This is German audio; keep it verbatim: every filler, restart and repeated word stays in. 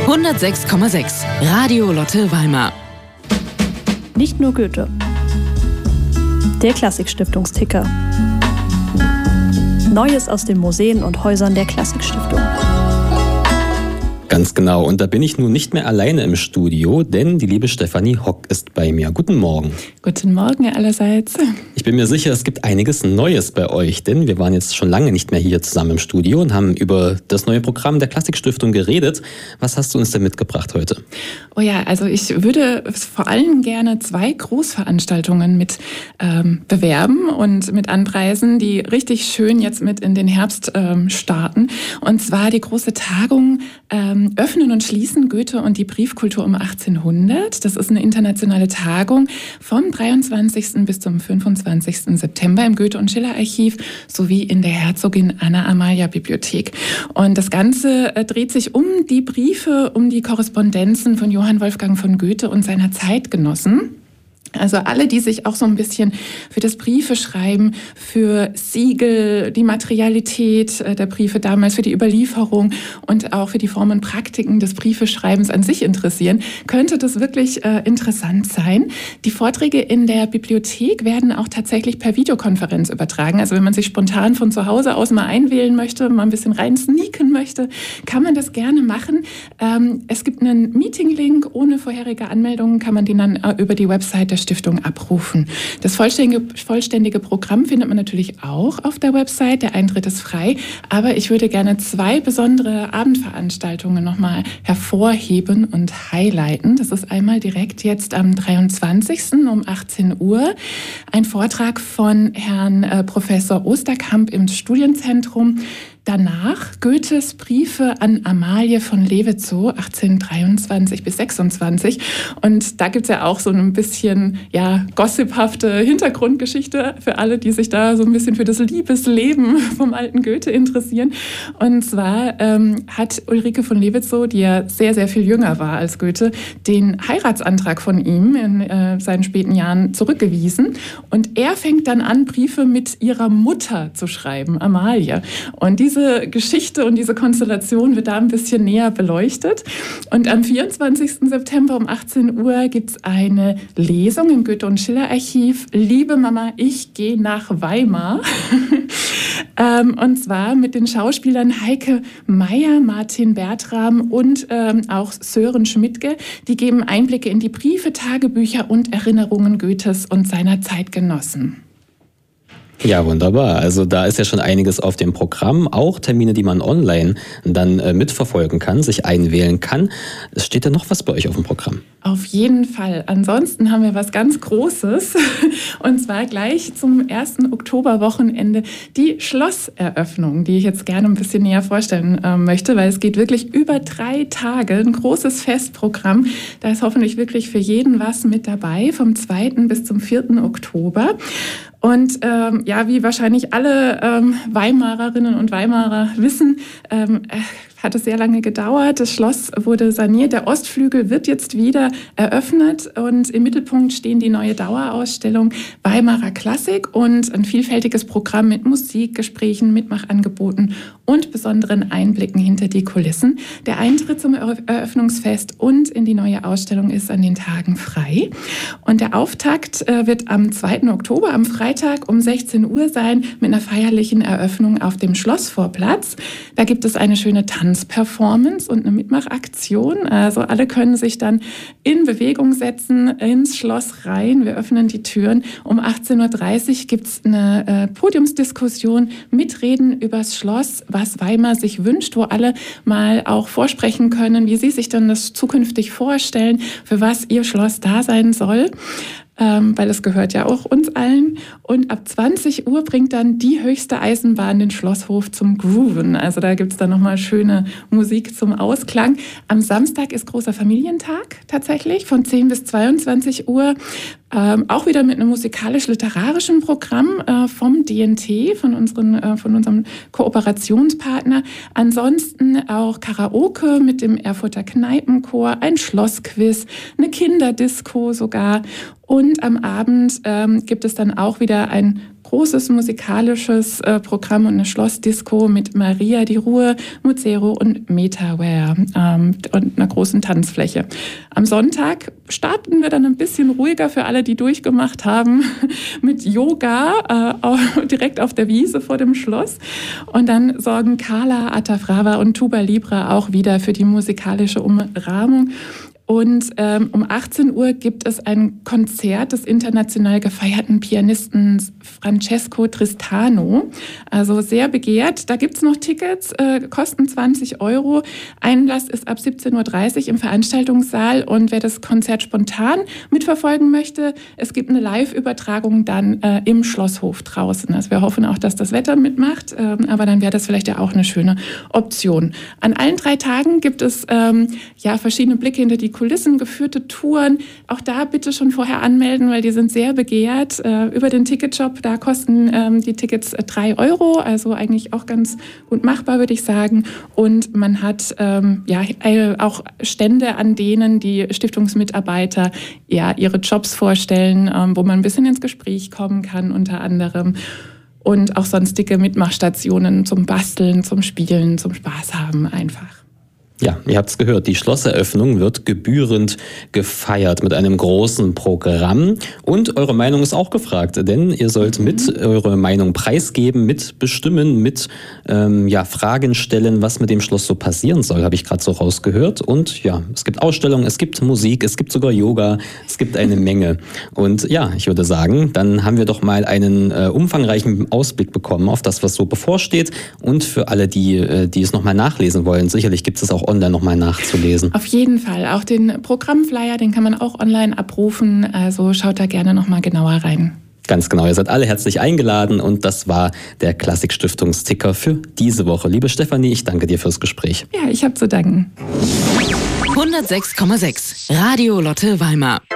hundertsechs Komma sechs Radio Lotte Weimar. Nicht nur Goethe. Der Klassikstiftungsticker. Neues aus den Museen und Häusern der Klassikstiftung. Ganz genau. Und da bin ich nun nicht mehr alleine im Studio, denn die liebe Stefanie Hock ist bei mir. Guten Morgen. Guten Morgen allerseits. Ich bin mir sicher, es gibt einiges Neues bei euch, denn wir waren jetzt schon lange nicht mehr hier zusammen im Studio und haben über das neue Programm der Klassikstiftung geredet. Was hast du uns denn mitgebracht heute? Oh ja, also ich würde vor allem gerne zwei Großveranstaltungen mit ähm, bewerben und mit anpreisen, die richtig schön jetzt mit in den Herbst ähm, starten. Und zwar die große Tagung ähm, Öffnen und Schließen, Goethe und die Briefkultur um achtzehnhundert. Das ist eine internationale Tagung vom dreiundzwanzigsten bis zum fünfundzwanzigsten September im Goethe- und Schiller-Archiv sowie in der Herzogin Anna-Amalia-Bibliothek. Und das Ganze äh, dreht sich um die Briefe, um die Korrespondenzen von Johann Wolfgang von Goethe und seiner Zeitgenossen. Also alle, die sich auch so ein bisschen für das Briefeschreiben, für Siegel, die Materialität der Briefe damals, für die Überlieferung und auch für die Formen und Praktiken des Briefeschreibens an sich interessieren, könnte das wirklich äh, interessant sein. Die Vorträge in der Bibliothek werden auch tatsächlich per Videokonferenz übertragen. Also wenn man sich spontan von zu Hause aus mal einwählen möchte, mal ein bisschen rein sneaken möchte, kann man das gerne machen. Ähm, es gibt einen Meeting-Link, ohne vorherige Anmeldungen kann man den dann äh, über die Website der Stiftung abrufen. Das vollständige, vollständige Programm findet man natürlich auch auf der Website. Der Eintritt ist frei. Aber ich würde gerne zwei besondere Abendveranstaltungen nochmal hervorheben und highlighten. Das ist einmal direkt jetzt am dreiundzwanzigsten um achtzehn Uhr ein Vortrag von Herrn äh, Professor Osterkamp im Studienzentrum. Danach Goethes Briefe an Amalie von Levetzow, achtzehnhundertdreiundzwanzig bis sechsundzwanzig. Und da gibt's ja auch so ein bisschen ja, gossiphafte Hintergrundgeschichte für alle, die sich da so ein bisschen für das Liebesleben vom alten Goethe interessieren. Und zwar ähm, hat Ulrike von Levetzow, die ja sehr, sehr viel jünger war als Goethe, den Heiratsantrag von ihm in äh, seinen späten Jahren zurückgewiesen. Und er fängt dann an, Briefe mit ihrer Mutter zu schreiben, Amalie. Und diese Diese Geschichte und diese Konstellation wird da ein bisschen näher beleuchtet. Und am vierundzwanzigsten September um achtzehn Uhr gibt es eine Lesung im Goethe- und Schiller-Archiv. Liebe Mama, ich gehe nach Weimar. ähm, und zwar mit den Schauspielern Heike Meyer, Martin Bertram und ähm, auch Sören Schmidtke. Die geben Einblicke in die Briefe, Tagebücher und Erinnerungen Goethes und seiner Zeitgenossen. Ja, wunderbar. Also da ist ja schon einiges auf dem Programm. Auch Termine, die man online dann äh, mitverfolgen kann, sich einwählen kann. Es steht da noch was bei euch auf dem Programm? Auf jeden Fall. Ansonsten haben wir was ganz Großes. Und zwar gleich zum ersten Oktoberwochenende die Schlosseröffnung, die ich jetzt gerne ein bisschen näher vorstellen äh, möchte, weil es geht wirklich über drei Tage. Ein großes Festprogramm. Da ist hoffentlich wirklich für jeden was mit dabei, vom zweiten bis zum vierten Oktober. Und ähm, ja, wie wahrscheinlich alle ähm, Weimarerinnen und Weimarer wissen, ähm, äh, hat es sehr lange gedauert. Das Schloss wurde saniert. Der Ostflügel wird jetzt wieder eröffnet und im Mittelpunkt stehen die neue Dauerausstellung Weimarer Klassik und ein vielfältiges Programm mit Musik, Gesprächen, Mitmachangeboten und besonderen Einblicken hinter die Kulissen. Der Eintritt zum Eröffnungsfest und in die neue Ausstellung ist an den Tagen frei. Und der Auftakt äh, wird am zweiten Oktober, am Freitag um sechzehn Uhr sein, mit einer feierlichen Eröffnung auf dem Schlossvorplatz. Da gibt es eine schöne Tanzperformance und eine Mitmachaktion. Also alle können sich dann in Bewegung setzen, ins Schloss rein. Wir öffnen die Türen. Um achtzehn Uhr dreißig gibt es eine äh, Podiumsdiskussion, Mitreden übers Schloss, was Weimar sich wünscht, wo alle mal auch vorsprechen können, wie sie sich dann das zukünftig vorstellen, für was ihr Schloss da sein soll. Ähm, weil es gehört ja auch uns allen. Und ab zwanzig Uhr bringt dann die höchste Eisenbahn den Schlosshof zum Grooven. Also da gibt's dann nochmal schöne Musik zum Ausklang. Am Samstag ist großer Familientag tatsächlich von zehn bis zweiundzwanzig Uhr. Ähm, auch wieder mit einem musikalisch-literarischen Programm äh, vom D N T, von, unseren, äh, von unserem Kooperationspartner. Ansonsten auch Karaoke mit dem Erfurter Kneipenchor, ein Schlossquiz, eine Kinderdisco sogar. Und am Abend ähm, gibt es dann auch wieder ein großes musikalisches äh, Programm und eine Schlossdisco mit Maria di Ruhe, Muzero und Metaware ähm, und einer großen Tanzfläche. Am Sonntag starten wir dann ein bisschen ruhiger für alle, die durchgemacht haben, mit Yoga äh, direkt auf der Wiese vor dem Schloss. Und dann sorgen Carla Atafrava und Tuba Libre auch wieder für die musikalische Umrahmung. Und ähm, um achtzehn Uhr gibt es ein Konzert des international gefeierten Pianisten Francesco Tristano. Also sehr begehrt. Da gibt's noch Tickets, äh, kosten zwanzig Euro. Einlass ist ab siebzehn Uhr dreißig im Veranstaltungssaal. Und wer das Konzert spontan mitverfolgen möchte, es gibt eine Live-Übertragung dann äh, im Schlosshof draußen. Also wir hoffen auch, dass das Wetter mitmacht. Ähm, aber dann wäre das vielleicht ja auch eine schöne Option. An allen drei Tagen gibt es ähm, ja verschiedene Blicke hinter die Kulissen, geführte Touren. Auch da bitte schon vorher anmelden, weil die sind sehr begehrt. Äh, über den Ticketshop, da kosten ähm, die Tickets äh, drei Euro, also eigentlich auch ganz gut machbar, würde ich sagen. Und man hat ähm, ja äh, auch Stände, an denen die Stiftungsmitarbeiter ja ihre Jobs vorstellen, ähm, wo man ein bisschen ins Gespräch kommen kann, unter anderem. Und auch sonstige Mitmachstationen zum Basteln, zum Spielen, zum Spaß haben einfach. Ja, ihr habt es gehört, die Schlosseröffnung wird gebührend gefeiert mit einem großen Programm. Und eure Meinung ist auch gefragt, denn ihr sollt mit eure Meinung preisgeben, mitbestimmen, mit ähm, ja, Fragen stellen, was mit dem Schloss so passieren soll, habe ich gerade so rausgehört. Und ja, es gibt Ausstellungen, es gibt Musik, es gibt sogar Yoga, es gibt eine Menge. Und ja, ich würde sagen, dann haben wir doch mal einen äh, umfangreichen Ausblick bekommen auf das, was so bevorsteht. Und für alle, die, äh, die es nochmal nachlesen wollen, sicherlich gibt es auch online nochmal nachzulesen. Auf jeden Fall. Auch den Programmflyer, den kann man auch online abrufen. Also schaut da gerne nochmal genauer rein. Ganz genau. Ihr seid alle herzlich eingeladen und das war der Klassikstiftungsticker für diese Woche. Liebe Stefanie, ich danke dir fürs Gespräch. Ja, ich habe zu danken. hundertsechs Komma sechs Radio Lotte Weimar